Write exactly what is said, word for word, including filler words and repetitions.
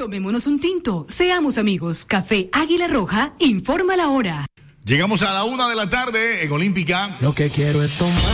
Tomémonos un tinto, seamos amigos. Café Águila Roja, informa la hora. Llegamos a la una de la tarde en Olímpica. Lo que quiero es tomar.